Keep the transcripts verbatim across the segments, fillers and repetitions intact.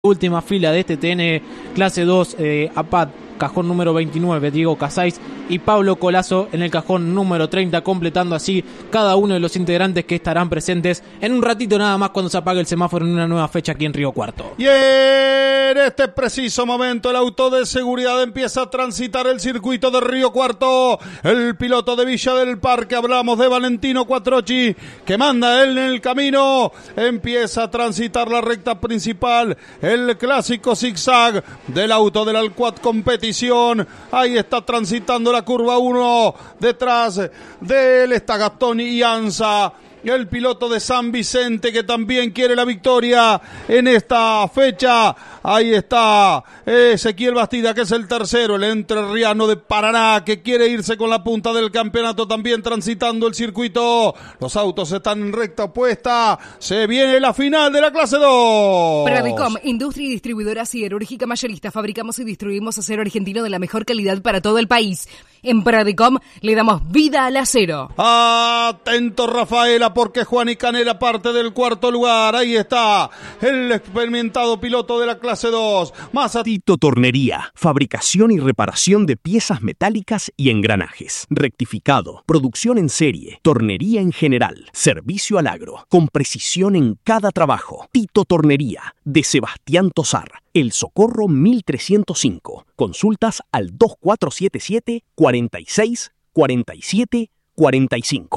Última fila de este T N clase dos, eh, A P A D, cajón número veintinueve, Diego Casais y Pablo Colazo en el cajón número treinta, completando así cada uno de los integrantes que estarán presentes en un ratito nada más cuando se apague el semáforo en una nueva fecha aquí en Río Cuarto. Y en este preciso momento el auto de seguridad empieza a transitar el circuito de Río Cuarto. El piloto de Villa del Parque, hablamos de Valentino Quattrocchi, que manda él en el camino, empieza a transitar la recta principal, el clásico zigzag del auto del Alcuat Competición. Ahí está transitando la curva uno, detrás de él está Gastón Ianza, el piloto de San Vicente, que también quiere la victoria en esta fecha. Ahí está Ezequiel Bastida, que es el tercero, el entrerriano de Paraná, que quiere irse con la punta del campeonato, también transitando el circuito. Los autos están en recta opuesta. Se viene la final de la clase dos. Pradecom, industria y distribuidora siderúrgica mayorista. Fabricamos y distribuimos acero argentino de la mejor calidad para todo el país. En Pradecom le damos vida al acero. Atento, Rafaela, porque Juan y Canela parte del cuarto lugar. Ahí está el experimentado piloto de la clase dos. Más a Tito Tornería, fabricación y reparación de piezas metálicas y engranajes. Rectificado, producción en serie, tornería en general, servicio al agro, con precisión en cada trabajo. Tito Tornería, de Sebastián Tosar, El Socorro mil trescientos cinco. Consultas al dos cuatro siete siete, cuatro seis, cuatro siete, cuatro cinco.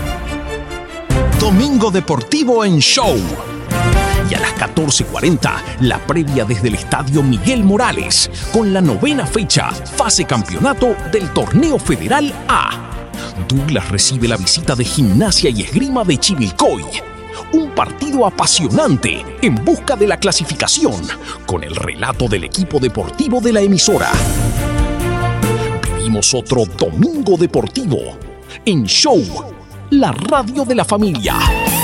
Domingo Deportivo en Show. Y a las catorce cuarenta, la previa desde el Estadio Miguel Morales, con la novena fecha, fase campeonato del Torneo Federal A. Douglas recibe la visita de Gimnasia y Esgrima de Chivilcoy. Un partido apasionante en busca de la clasificación, con el relato del equipo deportivo de la emisora. Vivimos otro Domingo Deportivo en Show, la radio de la familia.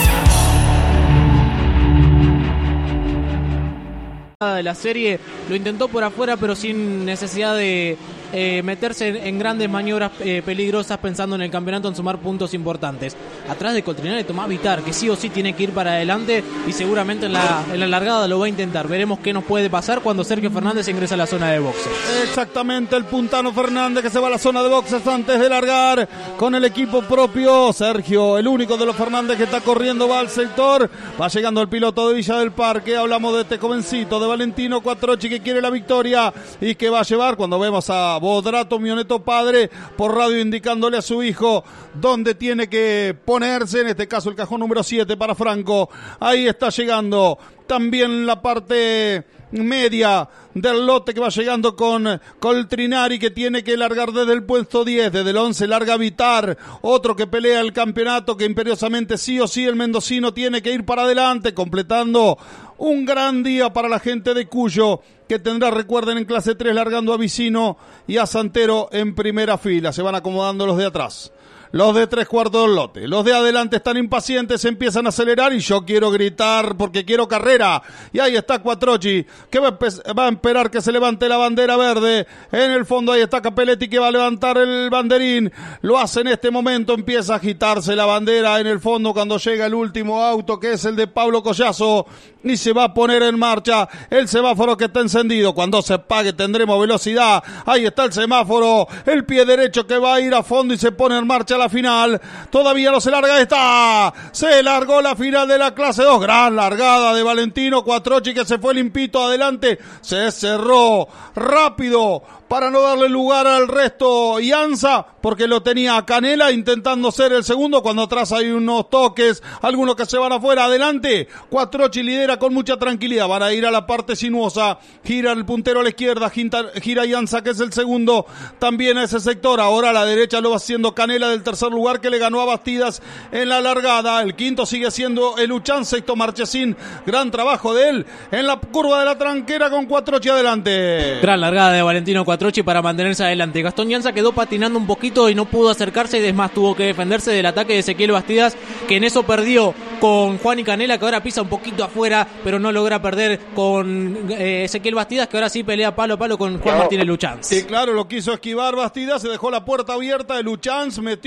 De la serie lo intentó por afuera, pero sin necesidad de eh, meterse en, en grandes maniobras eh, peligrosas, pensando en el campeonato, en sumar puntos importantes. Atrás de Coltrinari, Tomás Vitar, que sí o sí tiene que ir para adelante y seguramente en la, en la largada lo va a intentar. Veremos qué nos puede pasar cuando Sergio Fernández ingresa a la zona de boxes. Exactamente, el puntano Fernández que se va a la zona de boxes antes de largar con el equipo propio. Sergio, el único de los Fernández que está corriendo, va al sector. Va llegando el piloto de Villa del Parque. Hablamos de este jovencito, de Valentino Quattrocchi, que quiere la victoria y que va a llevar, cuando vemos a Bodrato Mioneto padre por radio indicándole a su hijo dónde tiene que ponerse, en este caso el cajón número siete para Franco. Ahí está llegando también la parte media del lote, que va llegando con Coltrinari, que tiene que largar desde el puesto diez, desde el once larga Vitar, otro que pelea el campeonato, que imperiosamente sí o sí el mendocino tiene que ir para adelante, completando un gran día para la gente de Cuyo, que tendrá, recuerden, en clase tres largando a Vicino y a Santero en primera fila. Se van acomodando los de atrás, los de tres cuartos del lote. Los de adelante están impacientes, empiezan a acelerar y yo quiero gritar porque quiero carrera. Y ahí está Quattrocchi, que va a, va a esperar que se levante la bandera verde. En el fondo ahí está Capelletti, que va a levantar el banderín. Lo hace en este momento, empieza a agitarse la bandera en el fondo cuando llega el último auto, que es el de Pablo Collazo, y se va a poner en marcha el semáforo, que está encendido. Cuando se apague tendremos velocidad. Ahí está el semáforo, el pie derecho que va a ir a fondo y se pone en marcha la final. Todavía no se larga, está, se largó la final de la clase dos, gran largada de Valentino Quattrocchi, que se fue limpito adelante, se cerró rápido para no darle lugar al resto Ianza, porque lo tenía Canela intentando ser el segundo, cuando atrás hay unos toques, algunos que se van afuera. Adelante Quattrocchi lidera con mucha tranquilidad, van a ir a la parte sinuosa, gira el puntero a la izquierda, gira, gira Ianza, que es el segundo también a ese sector. Ahora a la derecha lo va haciendo Canela del tercer lugar, que le ganó a Bastidas en la largada. El quinto sigue siendo el Uchán, sexto Marchesín, gran trabajo de él en la curva de la tranquera con Quattrocchi adelante. Gran largada de Valentino Quattrocchi para mantenerse adelante. Gastón Ianza quedó patinando un poquito y no pudo acercarse, y además tuvo que defenderse del ataque de Ezequiel Bastidas, que en eso perdió con Juan y Canela, que ahora pisa un poquito afuera, pero no logra perder con eh, Ezequiel Bastidas, que ahora sí pelea palo a palo con Juan Martínez Luchanz. Y claro, lo quiso esquivar Bastidas, se dejó la puerta abierta, de Luchanz metió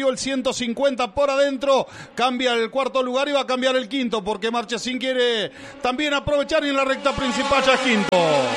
el ciento cincuenta por adentro, cambia el cuarto lugar y va a cambiar el quinto, porque Marchesín quiere también aprovechar y en la recta principal ya es quinto.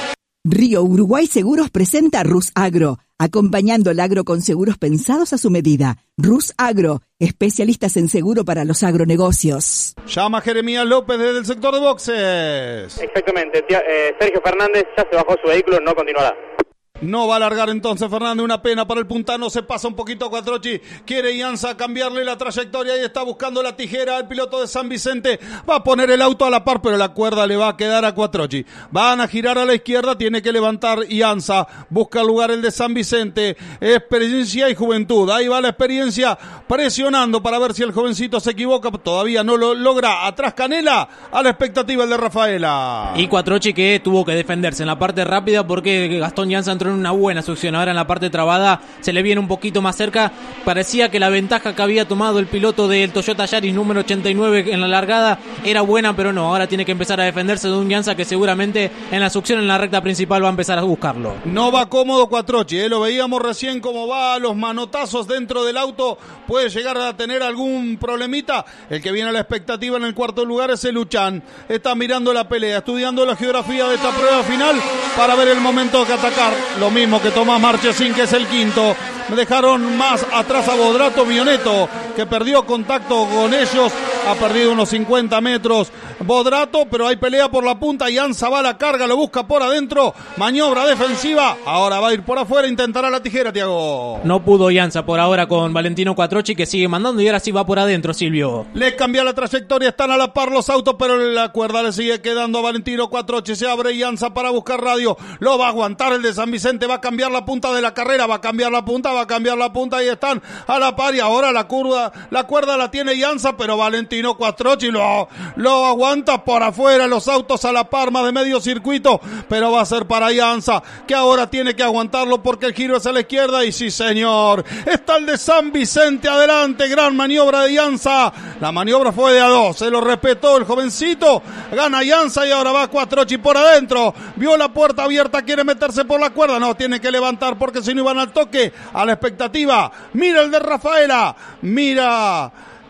Río Uruguay Seguros presenta Rus Agro, acompañando el agro con seguros pensados a su medida. Rus Agro, especialistas en seguro para los agronegocios. Llama Jeremías López desde el sector de boxes. Exactamente, eh, Sergio Fernández ya se bajó su vehículo, no continuará. No va a alargar entonces Fernández, una pena para el puntano, se pasa un poquito a Quattrochi, quiere Ianza cambiarle la trayectoria y está buscando la tijera al piloto de San Vicente, va a poner el auto a la par, pero la cuerda le va a quedar a Quattrochi, van a girar a la izquierda, tiene que levantar Ianza, busca el lugar el de San Vicente, experiencia y juventud, ahí va la experiencia presionando para ver si el jovencito se equivoca, todavía no lo logra, atrás Canela, a la expectativa el de Rafaela. Y Quattrochi que tuvo que defenderse en la parte rápida porque Gastón Ianza entró en una buena succión, ahora en la parte trabada se le viene un poquito más cerca, parecía que la ventaja que había tomado el piloto del Toyota Yaris número ochenta y nueve en la largada era buena, pero no, ahora tiene que empezar a defenderse de un Ianza que seguramente en la succión en la recta principal va a empezar a buscarlo. No va cómodo Quattrochi, ¿eh? Lo veíamos recién como va a los manotazos dentro del auto, puede llegar a tener algún problemita, el que viene a la expectativa en el cuarto lugar es el Luchán, está mirando la pelea, estudiando la geografía de esta prueba final para ver el momento de atacar. Lo mismo que Tomás Marchesín, que es el quinto. Me dejaron más atrás a Bodrato Mioneto, que perdió contacto con ellos, ha perdido unos cincuenta metros Bodrato, pero hay pelea por la punta, Ianza va a la carga, lo busca por adentro, maniobra defensiva, ahora va a ir por afuera, intentará la tijera, Tiago. No pudo Ianza por ahora con Valentino Quattrochi, que sigue mandando y ahora sí va por adentro, Silvio. Le cambia la trayectoria, están a la par los autos, pero la cuerda le sigue quedando a Valentino Quattrochi, se abre Ianza para buscar radio, lo va a aguantar el de San Vicente, va a cambiar la punta de la carrera, va a cambiar la punta, va a cambiar la punta, y están a la par, y ahora la curva, la cuerda la tiene Ianza, pero Valentino Quattrochi lo, lo aguanta por afuera, los autos a la par, más de medio circuito, pero va a ser para Ianza, que ahora tiene que aguantarlo porque el giro es a la izquierda, y sí señor, está el de San Vicente adelante, gran maniobra de Ianza, la maniobra fue de a dos, se lo respetó el jovencito, gana Ianza y ahora va Quattrochi por adentro, vio la puerta abierta, quiere meterse por la cuerda, no, tiene que levantar porque si no iban al toque, a la expectativa, mira el de Rafaela, mira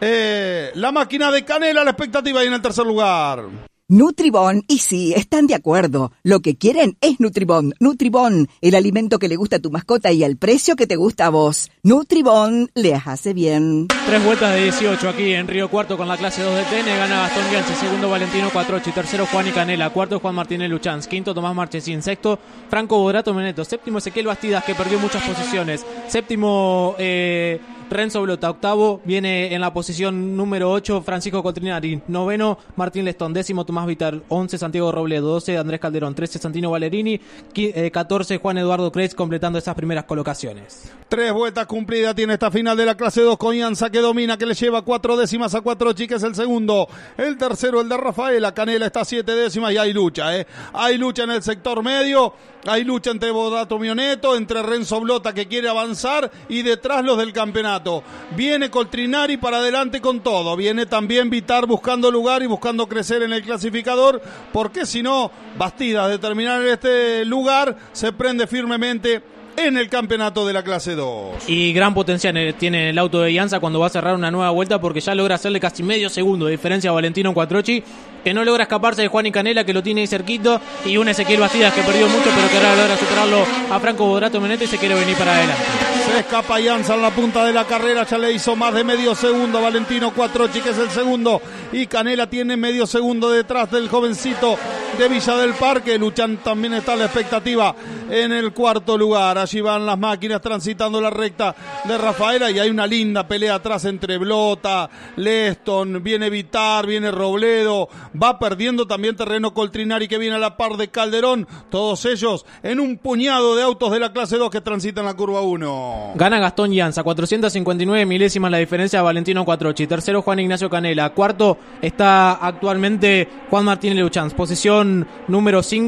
eh, la máquina de Canela, a la expectativa y en el tercer lugar. Nutribón, y sí, están de acuerdo. Lo que quieren es Nutribón. Nutribón, el alimento que le gusta a tu mascota y al precio que te gusta a vos. Nutribón, les hace bien. Tres vueltas de dieciocho aquí en Río Cuarto con la clase dos de T N. Gana Gastón Ianza, segundo Valentino Quattrochi, tercero Juan y Canela, cuarto Juan Martínez Luchans, quinto Tomás Marchesín, sexto Franco Bodrato Mioneto, séptimo Ezequiel Bastidas, que perdió muchas posiciones, séptimo eh, Renzo Blota, octavo viene en la posición número ocho Francisco Cotrinari, noveno Martín Lestón, décimo Tomás Vitar, once Santiago Robledo, doce Andrés Calderón, trece Santino Valerini, catorce Juan Eduardo Creis, completando esas primeras colocaciones. Tres vueltas cumplidas tiene esta final de la clase dos con Ianza, que domina, que le lleva cuatro décimas a Quattrochi, que es el segundo. El tercero, el de Rafaela. Canela está a siete décimas y hay lucha, ¿eh? Hay lucha en el sector medio. Hay lucha entre Bodrato Mioneto, entre Renzo Blota, que quiere avanzar, y detrás los del campeonato. Viene Coltrinari para adelante con todo. Viene también Vitar buscando lugar y buscando crecer en el clasificador, porque si no, Bastidas de terminar en este lugar se prende firmemente en el campeonato de la clase dos. Y gran potencial tiene el auto de Ianza cuando va a cerrar una nueva vuelta, porque ya logra hacerle casi medio segundo de diferencia a Valentino Quattrochi, que no logra escaparse de Juan y Canela, que lo tiene ahí cerquito, y un Ezequiel Bastidas que perdió mucho, pero que ahora logra superarlo a Franco Bodrato Mioneto y se quiere venir para adelante. Se escapa Ianza en la punta de la carrera, ya le hizo más de medio segundo a Valentino Quattrochi, que es el segundo, y Canela tiene medio segundo detrás del jovencito de Villa del Parque. Luchan también está a la expectativa en el cuarto lugar. Allí van las máquinas transitando la recta de Rafaela y hay una linda pelea atrás entre Blota, Leston, viene Vitar, viene Robledo, va perdiendo también terreno Coltrinari, que viene a la par de Calderón, todos ellos en un puñado de autos de la clase dos que transitan la curva uno. Gana Gastón Ianza, cuatrocientos cincuenta y nueve milésimas la diferencia de Valentino Quattrochi, tercero Juan Ignacio Canela, cuarto está actualmente Juan Martínez Luchans, posición número cinco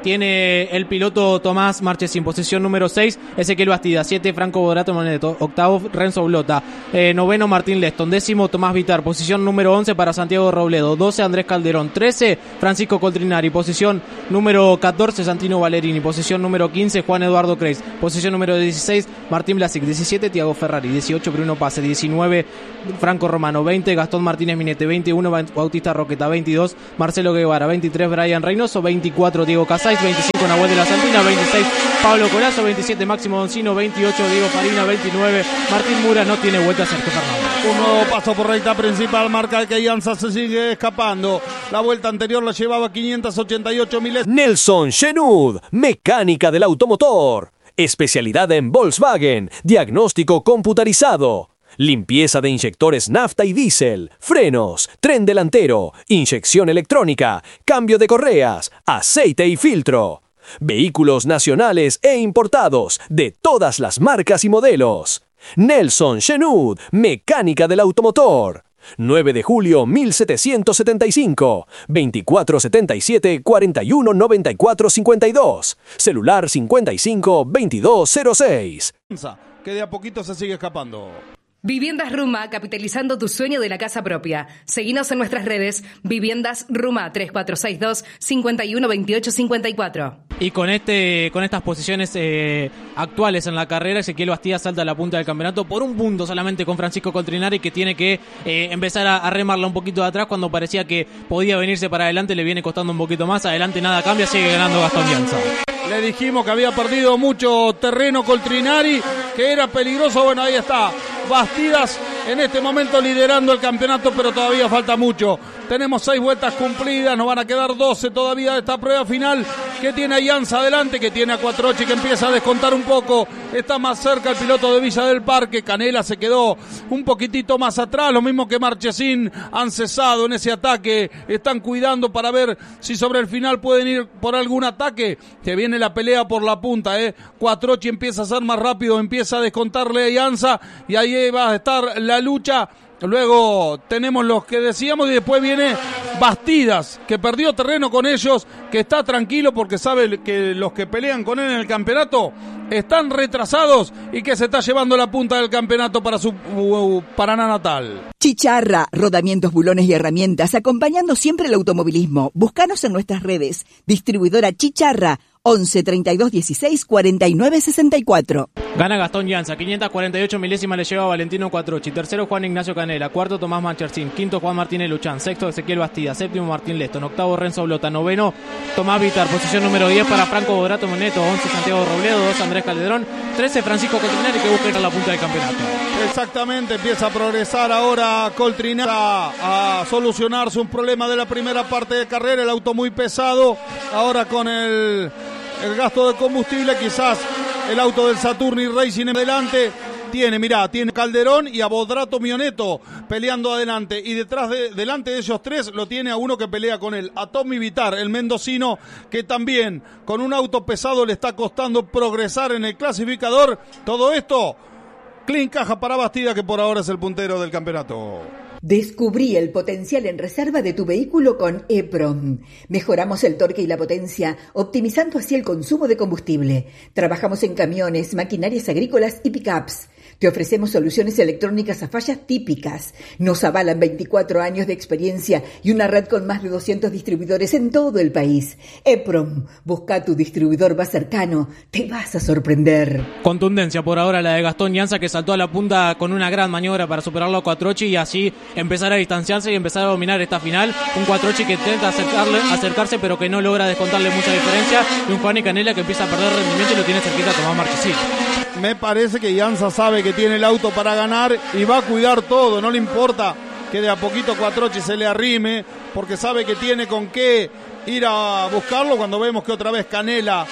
tiene el piloto Tomás Marchesín. Posición número seis, Ezequiel Bastida. siete, Franco Bodrato Moneto. Octavo, Renzo Blota. Eh, noveno, Martín Leston. Décimo, Tomás Vitar. Posición número once para Santiago Robledo. doce, Andrés Calderón. trece, Francisco Coltrinari. Posición número catorce, Santino Valerini. Posición número quince, Juan Eduardo Creis. Posición número dieciséis, Martín Blasic. diecisiete, Tiago Ferrari. dieciocho, Bruno Pase. diecinueve, Franco Romano. veinte, Gastón Martínez Minete. veintiuno, Bautista Roqueta. veintidós, Marcelo Guevara. veintitrés, Brian Reynoso. veinticuatro, Diego Casais. veinticinco, Nahuel de la Santina. veintiséis, Pablo Colazo. veintisiete, Máximo Doncino. veintiocho, Diego Farina. veintinueve, Martín Mura. No tiene vuelta Sergio Fernández. Un nuevo paso por recta principal, marca que Ianza se sigue escapando. La vuelta anterior la llevaba quinientos ochenta y ocho miles. Nelson Chenud, mecánica del automotor. Especialidad en Volkswagen, diagnóstico computarizado. Limpieza de inyectores nafta y diésel, frenos, tren delantero, inyección electrónica, cambio de correas, aceite y filtro. Vehículos nacionales e importados de todas las marcas y modelos. Nelson Chenud, mecánica del automotor. nueve de julio mil setecientos setenta y cinco, veinticuatro setenta y siete, cuarenta y uno noventa y cuatro cincuenta y dos, celular cincuenta y cinco veintidós cero seis. Que de a poquito se sigue escapando. Viviendas Ruma, capitalizando tu sueño de la casa propia. Seguinos en nuestras redes, Viviendas Ruma, tres cuatro seis dos, cinco uno dos ocho cinco cuatro. Y con este con estas posiciones eh, actuales en la carrera, Ezequiel Bastida salta a la punta del campeonato por un punto solamente con Francisco Coltrinari, que tiene que eh, empezar a, a remarla un poquito de atrás. Cuando parecía que podía venirse para adelante, le viene costando un poquito más. Adelante nada cambia, sigue ganando Gastón Llanza. Le dijimos que había perdido mucho terreno Coltrinari, que era peligroso. Bueno, ahí está Bastidas en este momento liderando el campeonato, pero todavía falta mucho. Tenemos seis vueltas cumplidas, nos van a quedar doce todavía de esta prueba final, que tiene a Ianza adelante, que tiene a Cuatrochi, que empieza a descontar un poco. Está más cerca el piloto de Villa del Parque. Canela se quedó un poquitito más atrás, lo mismo que Marchesín. Han cesado en ese ataque, están cuidando para ver si sobre el final pueden ir por algún ataque. Que viene la pelea por la punta, eh. Cuatrochi empieza a ser más rápido, empieza a descontarle a Ianza, y ahí va a estar la lucha. Luego tenemos los que decíamos, y después viene Bastidas, que perdió terreno con ellos, que está tranquilo porque sabe que los que pelean con él en el campeonato están retrasados y que se está llevando la punta del campeonato para su uh, Paraná natal. Chicharra, rodamientos, bulones y herramientas, acompañando siempre el automovilismo. Búscanos en nuestras redes. Distribuidora Chicharra, once, treinta y dos, dieciséis, cuarenta y nueve, sesenta y cuatro. Gana Gastón Llanza, quinientos cuarenta y ocho milésimas le lleva Valentino Cuatrochi. Tercero, Juan Ignacio Canela. Cuarto, Tomás Marchesín. Quinto, Juan Martínez Luchán. Sexto, Ezequiel Bastida. Séptimo, Martín Leston. Octavo, Renzo Blota. Noveno, Tomás Vitar. Posición número diez para Franco Bodrato Moneto. once, Santiago Robledo. dos, Andrés Calderón. trece, Francisco Coltrinari, que busca ir a la punta del campeonato. Exactamente, empieza a progresar ahora Coltrinari a, a solucionarse un problema de la primera parte de carrera. El auto muy pesado. Ahora con el... el gasto de combustible, quizás el auto del Saturni Racing en adelante. Tiene, mirá, tiene Calderón y a Bodrato Mioneto peleando adelante. Y detrás de, delante de ellos tres lo tiene a uno que pelea con él, a Tommy Vitar, el mendocino, que también con un auto pesado le está costando progresar en el clasificador. Todo esto, clean caja para Bastida, que por ahora es el puntero del campeonato. Descubrí el potencial en reserva de tu vehículo con E-Prom. Mejoramos el torque y la potencia, optimizando así el consumo de combustible. Trabajamos en camiones, maquinarias agrícolas y pickups. Te ofrecemos soluciones electrónicas a fallas típicas. Nos avalan veinticuatro años de experiencia y una red con más de doscientos distribuidores en todo el país. E-Prom, busca tu distribuidor más cercano. Te vas a sorprender. Contundencia por ahora la de Gastón Llanza, que saltó a la punta con una gran maniobra para superarlo a Cuatrochi y así empezar a distanciarse y empezar a dominar esta final. Un Cuatrochi que intenta acercarle, acercarse pero que no logra descontarle mucha diferencia, y un Juan y Canela que empieza a perder rendimiento y lo tiene cerquita a Tomás Marchesín. Me parece que Llanza sabe que tiene el auto para ganar y va a cuidar todo, no le importa que de a poquito Cuatrochi se le arrime, porque sabe que tiene con qué ir a buscarlo. Cuando vemos que otra vez Canela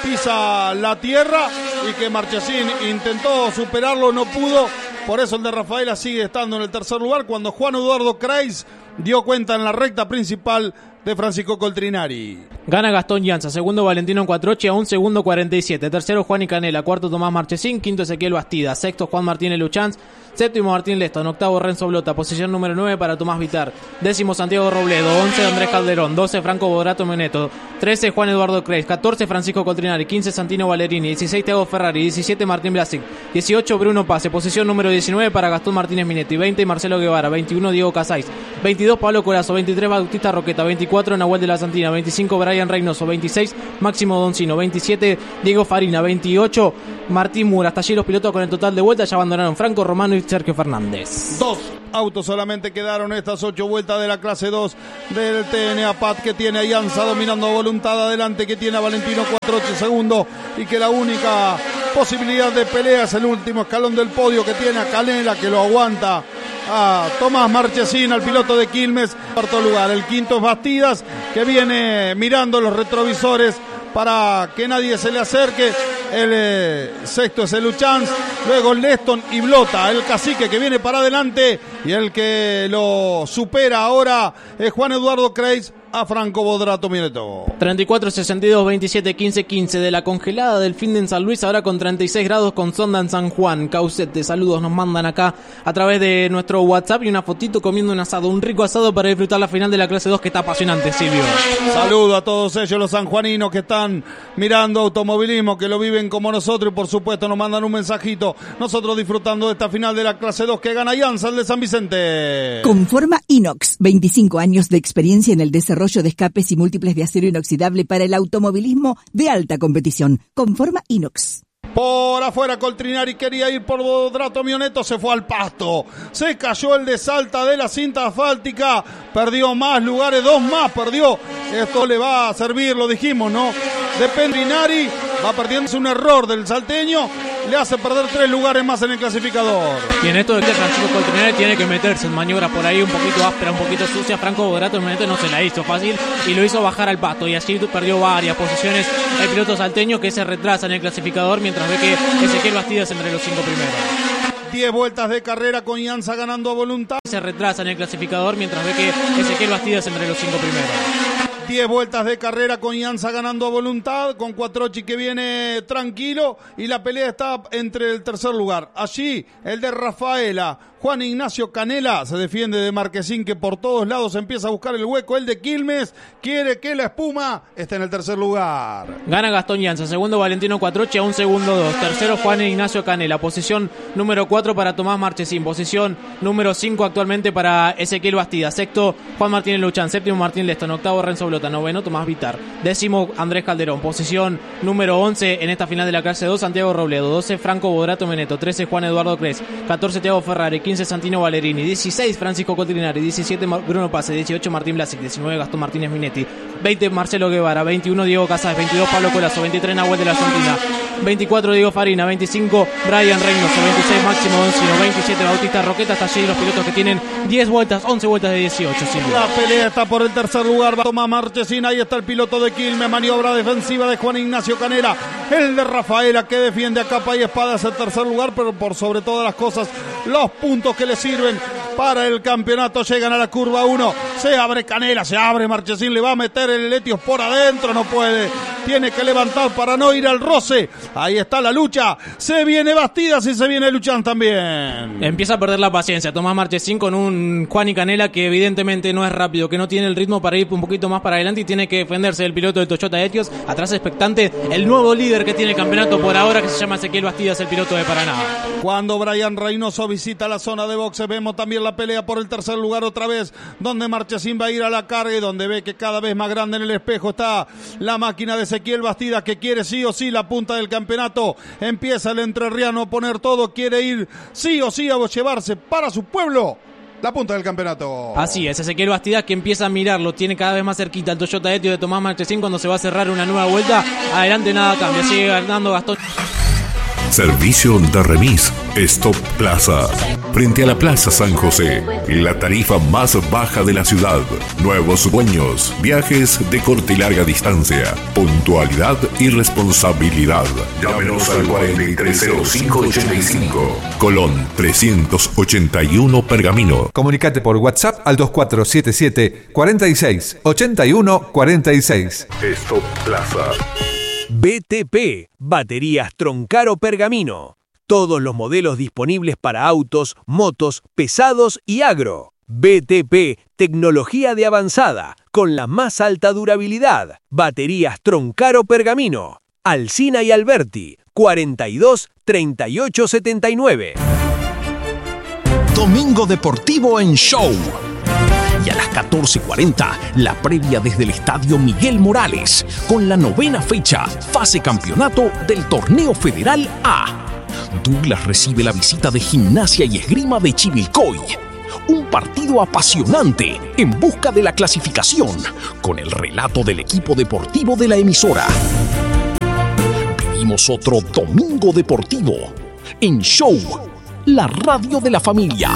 pisa la tierra y que Marchesín intentó superarlo, no pudo. Por eso el de Rafaela sigue estando en el tercer lugar, cuando Juan Eduardo Creis dio cuenta en la recta principal de Francisco Coltrinari. Gana Gastón Llanza, segundo Valentino Cuatrochi a un segundo cuarenta y siete, tercero Juan y Canela, cuarto Tomás Marchesín, quinto Ezequiel Bastida, sexto Juan Martínez Luchán, Séptimo Martín Leston, octavo Renzo Blota, posición número nueve para Tomás Vitar. Décimo Santiago Robledo, once Andrés Calderón, doce Franco Bodrato Meneto, trece Juan Eduardo Creis, catorce Francisco Coltrinari, quince Santino Valerini, dieciséis Thiago Ferrari, diecisiete Martín Blasic, dieciocho Bruno Pase, posición número diecinueve para Gastón Martínez Minetti, veinte Marcelo Guevara, veintiuno Diego Casais, veintidós Pablo Corazo, veintitrés Bautista Roqueta, veinticuatro Nahuel de la Santina, veinticinco Brian Reynoso, veintiséis Máximo Doncino, veintisiete Diego Farina, veintiocho Martín Mura. Hasta allí los pilotos con el total de vueltas ya abandonaron Franco Romano y Sergio Fernández. Dos autos solamente quedaron estas ocho vueltas de la clase dos del T N A P A T, que tiene a Ianza dominando a voluntad adelante, que tiene a Valentino cuatro ocho segundos y que la única posibilidad de pelea es el último escalón del podio, que tiene a Canela, que lo aguanta a Tomás Marchesín, al piloto de Quilmes. Cuarto lugar, el quinto es Bastidas, que viene mirando los retrovisores para que nadie se le acerque. El eh, sexto es el Luchans, luego Leston y Blota, el cacique que viene para adelante, y el que lo supera ahora es Juan Eduardo Creis a Franco Bodrato Mineto. treinta y cuatro, sesenta y dos, veintisiete, quince, quince de la congelada del fin de en San Luis, ahora con treinta y seis grados con sonda en San Juan. Caucete, saludos nos mandan acá a través de nuestro WhatsApp y una fotito comiendo un asado, un rico asado para disfrutar la final de la clase dos, que está apasionante, Silvio. Saludo a todos ellos, los sanjuaninos que están mirando automovilismo, que lo viven como nosotros, y por supuesto nos mandan un mensajito. Nosotros disfrutando de esta final de la clase dos que gana Ianza, el de San Vicente. Conforma Inox, veinticinco años de experiencia en el desarrollo de escapes y múltiples de acero inoxidable para el automovilismo de alta competición. Conforma Inox. Por afuera Coltrinari quería ir por Bodrato Mioneto, se fue al pasto, se cayó el de Salta de la cinta asfáltica, perdió más lugares, dos más perdió. Esto le va a servir, lo dijimos, ¿no? De Coltrinari, va perdiendo, un error del salteño, le hace perder tres lugares más en el clasificador. Y en esto de que Francisco Coltrinari tiene que meterse en maniobras por ahí un poquito áspera, un poquito sucia. Franco Bodrato Mioneto no se la hizo fácil y lo hizo bajar al pasto, y allí perdió varias posiciones el piloto salteño, que se retrasa en el clasificador mientras ve que Ezequiel Bastidas entre los cinco primeros. diez vueltas de carrera con Ianza ganando a voluntad. Se retrasa en el clasificador mientras ve que Ezequiel Bastidas entre los cinco primeros. diez vueltas de carrera con Ianza ganando a voluntad, con Cuatrochi que viene tranquilo, y la pelea está entre el tercer lugar. Allí el de Rafaela, Juan Ignacio Canela se defiende de Marquesín, que por todos lados empieza a buscar el hueco. El de Quilmes quiere que la espuma esté en el tercer lugar. Gana Gastón Ianza, segundo Valentino Cuatrochi a un segundo dos, tercero Juan Ignacio Canela, posición número cuatro para Tomás Marchesín, posición número cinco actualmente para Ezequiel Bastidas, sexto Juan Martínez Luchán, séptimo Martín Leston, octavo Renzo Blota, noveno Tomás Vitar, décimo Andrés Calderón, posición número once en esta final de la clase dos Santiago Robledo, doce Franco Bodrato Meneto, trece Juan Eduardo Creis, catorce Thiago Ferrari, quince Santino Valerini, dieciséis Francisco Coltrinari, diecisiete Bruno Pase, dieciocho Martín Blasic, diecinueve Gastón Martínez Minetti, veinte Marcelo Guevara, veintiuno Diego Casas, veintidós Pablo Corazo, veintitrés Nahuel de la Santina, veinticuatro Diego Farina, veinticinco Brian Reynoso, veintiséis Máximo Doncino, veintisiete Bautista Roqueta. Hasta allí los pilotos que tienen diez vueltas, once vueltas de dieciocho. Silvio. La pelea está por el tercer lugar, va a tomar Marchesín, ahí está el piloto de Quilmes, maniobra defensiva de Juan Ignacio Canela, el de Rafaela que defiende a capa y espada es el tercer lugar, pero por sobre todas las cosas los puntos que le sirven para el campeonato llegan a la curva uno, se abre Canela, se abre Marchesín, le va a meter el Etios por adentro, no puede, tiene que levantar para no ir al roce, ahí está la lucha, se viene Bastidas y se viene Luchán también. Empieza a perder la paciencia Tomás Marchesín con un Juan y Canela que evidentemente no es rápido, que no tiene el ritmo para ir un poquito más para adelante y tiene que defenderse del piloto del Toyota Etios, atrás expectante el nuevo líder que tiene el campeonato por ahora, que se llama Ezequiel Bastidas, el piloto de Paraná. Cuando Brian Reynoso visita la zona de boxe, vemos también la pelea por el tercer lugar otra vez, donde Marchesín va a ir a la carga y donde ve que cada vez más grande en el espejo está la máquina de Ezequiel Bastidas, que quiere sí o sí la punta del campeonato. Empieza el entrerriano a poner todo, quiere ir sí o sí a llevarse para su pueblo la punta del campeonato. Así es, Ezequiel Bastidas que empieza a mirarlo, tiene cada vez más cerquita el Toyota Etios de Tomás Marchesín. Cuando se va a cerrar una nueva vuelta, adelante nada cambia, sigue ganando Gastón. Servicio de remis Stop Plaza. Frente a la Plaza San José, la tarifa más baja de la ciudad. Nuevos dueños, viajes de corta y larga distancia, puntualidad y responsabilidad. Llámenos al cuarenta y tres cero cinco ochenta y cinco, Colón trescientos ochenta y uno Pergamino. Comunicate por WhatsApp al dos cuatro siete siete, cuarenta y seis, ochenta y uno, cuarenta y seis. Stop Plaza. B T P, Baterías Troncaro Pergamino. Todos los modelos disponibles para autos, motos, pesados y agro. B T P, tecnología de avanzada, con la más alta durabilidad. Baterías Troncaro Pergamino. Alsina y Alberti, cuarenta y dos, treinta y ocho, setenta y nueve. Domingo Deportivo en Show. Y a las catorce cuarenta, la previa desde el Estadio Miguel Morales, con la novena fecha, fase campeonato del Torneo Federal A. Douglas recibe la visita de Gimnasia y Esgrima de Chivilcoy. Un partido apasionante en busca de la clasificación, con el relato del equipo deportivo de la emisora. Vivimos otro Domingo Deportivo en Show, la radio de la familia.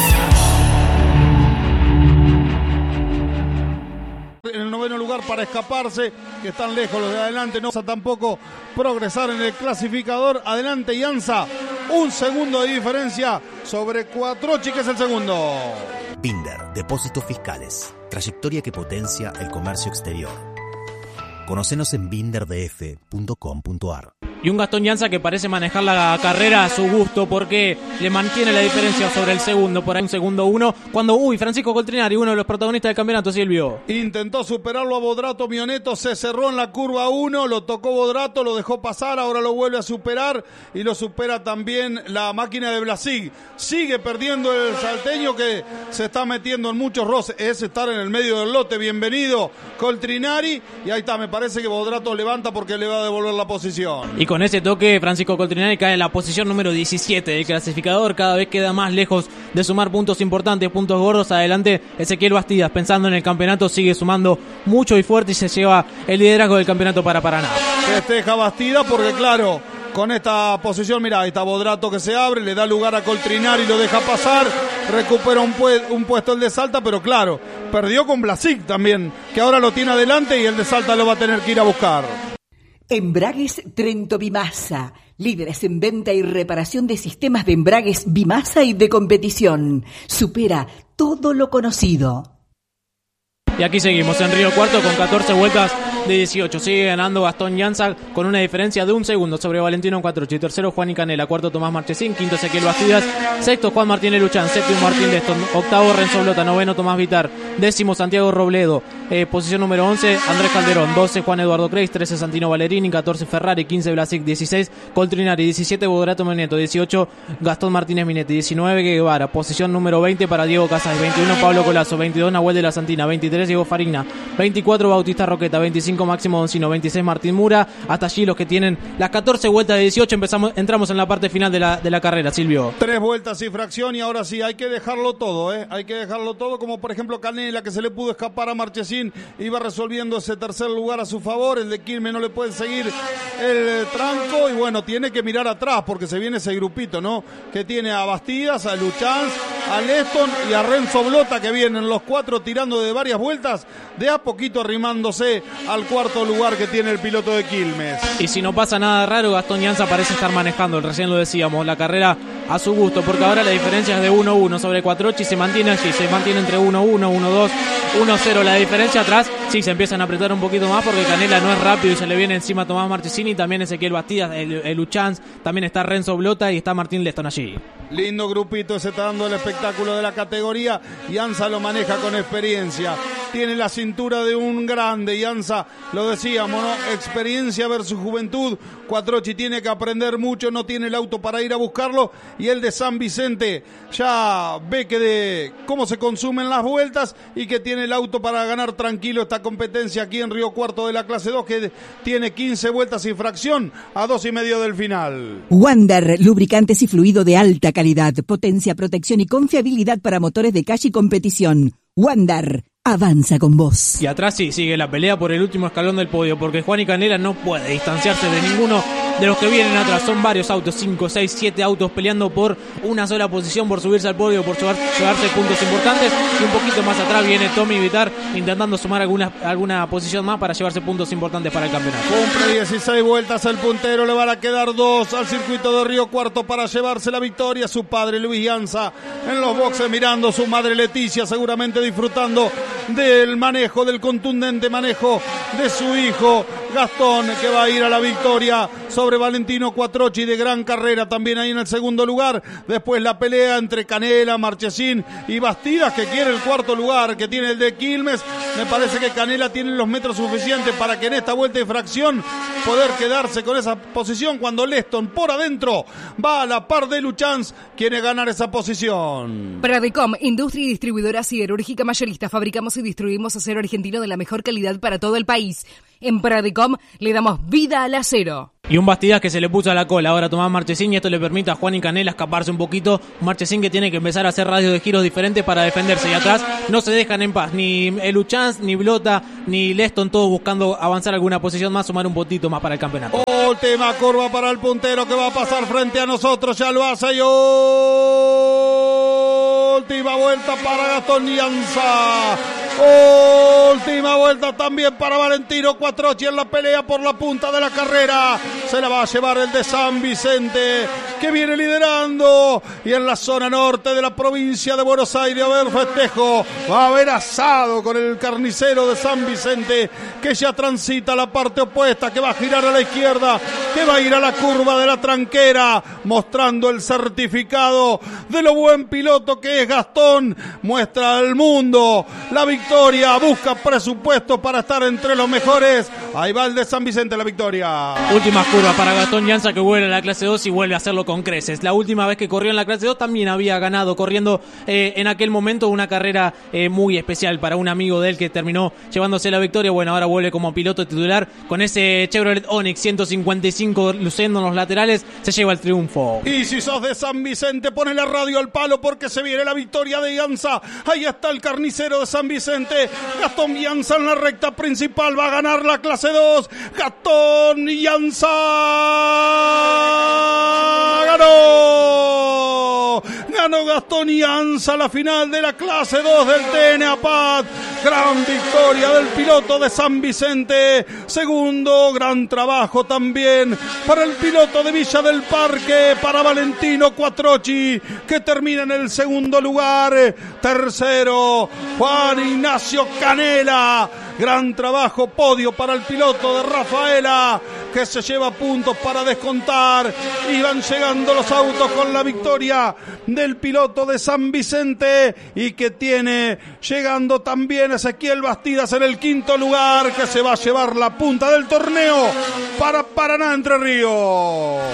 En el noveno lugar para escaparse, que están lejos los de adelante, no tampoco progresar en el clasificador. Adelante Ianza, un segundo de diferencia sobre Cuatrochi, que es el segundo. Binder, depósitos fiscales, trayectoria que potencia el comercio exterior. Conocenos en binder d f punto com punto a r. Y un Gastón Llanza que parece manejar la carrera a su gusto, porque le mantiene la diferencia sobre el segundo, por ahí un segundo uno, cuando, uy, Francisco Coltrinari, uno de los protagonistas del campeonato, Silvio. Intentó superarlo a Bodrato Mioneto, se cerró en la curva uno, lo tocó Bodrato, lo dejó pasar, ahora lo vuelve a superar y lo supera también la máquina de Blasig. Sigue perdiendo el salteño, que se está metiendo en muchos roces, es estar en el medio del lote. Bienvenido Coltrinari, y ahí está, me parece que Bodrato levanta porque le va a devolver la posición. Y con ese toque, Francisco Coltrinari cae en la posición número diecisiete del clasificador. Cada vez queda más lejos de sumar puntos importantes, puntos gordos. Adelante Ezequiel Bastidas, pensando en el campeonato, sigue sumando mucho y fuerte y se lleva el liderazgo del campeonato para Paraná. Festeja Bastidas porque, claro, con esta posición, mirá, ahí está Bodrato que se abre, le da lugar a Coltrinari, lo deja pasar, recupera un, pu- un puesto el de Salta, pero claro, perdió con Blasig también, que ahora lo tiene adelante y el de Salta lo va a tener que ir a buscar. Embragues Trento Bimasa, líderes en venta y reparación de sistemas de embragues Bimasa y de competición. Supera todo lo conocido. Y aquí seguimos en Río Cuarto con catorce vueltas de dieciocho. Sigue ganando Gastón Llanza con una diferencia de un segundo sobre Valentino Cuatrochi. Tercero Juan Canela, cuarto Tomás Marchesín, quinto Ezequiel Bastidas, sexto Juan Martín Luchán, séptimo Martín Leston, octavo Renzo Blota, noveno Tomás Vitar, décimo Santiago Robledo, eh, posición número once Andrés Calderón, doce Juan Eduardo Creis, trece Santino Valerini, catorce Ferrari, quince Blasic, dieciséis Coltrinari, diecisiete Bodrato Meneto, dieciocho Gastón Martínez Minetti, diecinueve Guevara, posición número veinte para Diego Casas, veintiuno Pablo Colazo, veintidós Nahuel de la Santina, veintitrés Diego Farina, veinticuatro Bautista Roqueta, veinticinco Máximo Doncino, veintiséis Martín Mura. Hasta allí los que tienen las catorce vueltas de dieciocho. Empezamos, entramos en la parte final de la, de la carrera, Silvio. Tres vueltas y fracción, y ahora sí, hay que dejarlo todo, ¿eh? Hay que dejarlo todo, como por ejemplo Canela, que se le pudo escapar a Marchesín, iba resolviendo ese tercer lugar a su favor. El de Quilmes no le puede seguir el tranco, y bueno, tiene que mirar atrás, porque se viene ese grupito, ¿no? Que tiene a Bastidas, a Luchans, a Leston y a Renzo Blota, que vienen los cuatro tirando de varias vueltas, de a poquito arrimándose al cuarto lugar que tiene el piloto de Quilmes. Y si no pasa nada raro, Gastón Llanza parece estar manejando, recién lo decíamos, la carrera a su gusto, porque ahora la diferencia es de uno uno sobre Cuatrochi, se mantiene allí, se mantiene entre uno uno, uno dos, uno cero. La diferencia atrás, sí, se empiezan a apretar un poquito más, porque Canela no es rápido y se le viene encima a Tomás Marchesini, también Ezequiel Bastidas, el, el Luchans, también está Renzo Blota y está Martín Leston allí. Lindo grupito, se está dando el espectáculo de la categoría. Llanza lo maneja con experiencia, tiene la cintura de un grande. Llanza, lo decíamos, ¿no? Experiencia versus juventud. Cuatrochi tiene que aprender mucho, no tiene el auto para ir a buscarlo, y el de San Vicente ya ve que de cómo se consumen las vueltas y que tiene el auto para ganar tranquilo esta competencia aquí en Río Cuarto de la clase dos, que tiene quince vueltas y fracción a dos y medio del final. Wander, lubricantes y fluido de alta calidad, potencia, protección y confiabilidad para motores de calle y competición. Wander, avanza con vos. Y atrás sí, sigue la pelea por el último escalón del podio, porque Juan y Canela no puede distanciarse de ninguno de los que vienen atrás. Son varios autos, cinco, seis, siete autos peleando por una sola posición, por subirse al podio, por llevar, llevarse puntos importantes. Y un poquito más atrás viene Tommy Vitar intentando sumar alguna, alguna posición más para llevarse puntos importantes para el campeonato. Cumple dieciséis vueltas el puntero, le van a quedar dos al circuito de Río Cuarto para llevarse la victoria. Su padre Luis Llanza en los boxes mirando, su madre Leticia seguramente disfrutando del manejo, del contundente manejo de su hijo Gastón, que va a ir a la victoria sobre sobre Valentino Quattrocchi de gran carrera también ahí en el segundo lugar. Después la pelea entre Canela, Marchesín y Bastidas, que quiere el cuarto lugar, que tiene el de Quilmes. Me parece que Canela tiene los metros suficientes para que en esta vuelta de fracción poder quedarse con esa posición, cuando Leston por adentro va a la par de Luchans, quiere ganar esa posición. Pradecom, industria y distribuidora siderúrgica mayorista. Fabricamos y distribuimos acero argentino de la mejor calidad para todo el país. En Pradecom le damos vida al acero. Y un Bastidas que se le puso a la cola ahora Tomás Marchesín, y esto le permite a Juan y Canela escaparse un poquito. Marchesín que tiene que empezar a hacer radios de giros diferentes para defenderse, y atrás no se dejan en paz ni Luchans, ni Blota, ni Leston, todos buscando avanzar alguna posición más, sumar un poquito más para el campeonato. Última curva para el puntero que va a pasar frente a nosotros, ya lo hace, y última vuelta para Gastón Llanza. Última vuelta también para Valentino Quattrocchi en la pelea por la punta de la carrera. Se la va a llevar el de San Vicente, que viene liderando. Y en la zona norte de la provincia de Buenos Aires, a ver festejo, va a haber asado con el carnicero de San Vicente, que ya transita la parte opuesta, que va a girar a la izquierda, que va a ir a la curva de la tranquera, mostrando el certificado de lo buen piloto que es Gastón. Muestra al mundo la victoria, busca presupuesto para estar entre los mejores. Ahí va el de San Vicente, la victoria. Última curva para Gastón Llanza, que vuelve a la clase dos y vuelve a hacerlo con creces. La última vez que corrió en la clase dos también había ganado, corriendo eh, en aquel momento una carrera eh, muy especial para un amigo de él que terminó llevándose la victoria. Bueno, ahora vuelve como piloto titular con ese Chevrolet Onix ciento cincuenta y cinco luciendo en los laterales, se lleva el triunfo. Y si sos de San Vicente, pone la radio al palo porque se viene la victoria de Llanza. Ahí está el carnicero de San Vicente, Gastón Llanza en la recta principal, va a ganar la clase dos. Gastón Llanza ganó. Ganó Gastón Llanza la final de la clase dos del T N A P A D. Gran victoria del piloto de San Vicente. Segundo, gran trabajo también para el piloto de Villa del Parque, para Valentino Quattrocchi, que termina en el segundo lugar. Tercero, Juan Ignacio Canela. Gran trabajo, podio para el piloto de Rafaela, que se lleva puntos para descontar. Y van llegando los autos con la victoria del piloto de San Vicente, y que tiene llegando también Ezequiel Bastidas en el quinto lugar, que se va a llevar la punta del torneo para Paraná Entre Ríos.